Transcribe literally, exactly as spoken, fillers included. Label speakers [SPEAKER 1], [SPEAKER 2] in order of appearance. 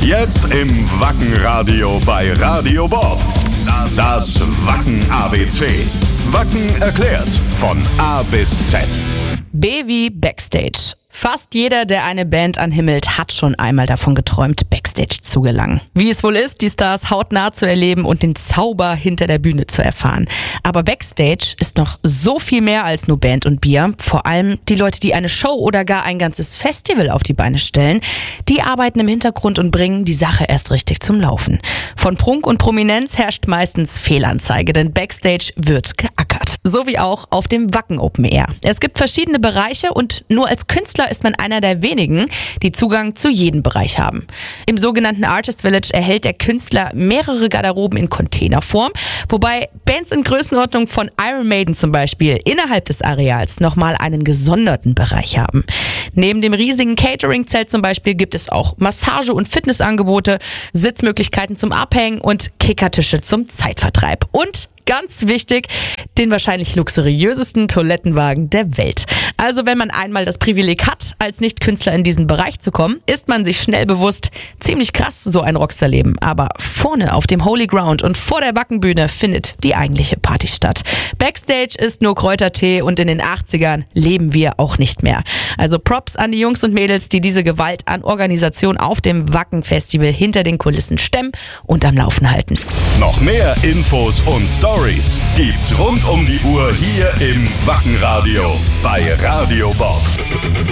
[SPEAKER 1] Jetzt im Wacken-Radio bei Radio Bob. Das Wacken-A B C. Wacken erklärt von A bis Z.
[SPEAKER 2] B wie Backstage. Fast jeder, der eine Band anhimmelt, hat schon einmal davon geträumt, Backstage zu gelangen. Wie es wohl ist, die Stars hautnah zu erleben und den Zauber hinter der Bühne zu erfahren. Aber Backstage ist noch so viel mehr als nur Band und Bier. Vor allem die Leute, die eine Show oder gar ein ganzes Festival auf die Beine stellen, die arbeiten im Hintergrund und bringen die Sache erst richtig zum Laufen. Von Prunk und Prominenz herrscht meistens Fehlanzeige, denn Backstage wird geackert. So wie auch auf dem Wacken Open Air. Es gibt verschiedene Bereiche und nur als Künstler ist man einer der wenigen, die Zugang zu jedem Bereich haben. Im sogenannten Artist Village erhält der Künstler mehrere Garderoben in Containerform, wobei Bands in Größenordnung von Iron Maiden zum Beispiel innerhalb des Areals nochmal einen gesonderten Bereich haben. Neben dem riesigen Catering-Zelt zum Beispiel gibt es auch Massage- und Fitnessangebote, Sitzmöglichkeiten zum Abhängen und Kickertische zum Zeitvertreib. Und ganz wichtig, den wahrscheinlich luxuriösesten Toilettenwagen der Welt. Also wenn man einmal das Privileg hat, als Nicht-Künstler in diesen Bereich zu kommen, ist man sich schnell bewusst, ziemlich krass so ein Rockstar-Leben. Aber vorne auf dem Holy Ground und vor der Wackenbühne findet die eigentliche Party statt. Backstage ist nur Kräutertee und in den achtzigern leben wir auch nicht mehr. Also Props an die Jungs und Mädels, die diese Gewalt an Organisation auf dem Wacken-Festival hinter den Kulissen stemmen und am Laufen halten.
[SPEAKER 1] Noch mehr Infos und Stories gibt's rund um die Uhr hier im Wacken-Radio bei Radio Bob.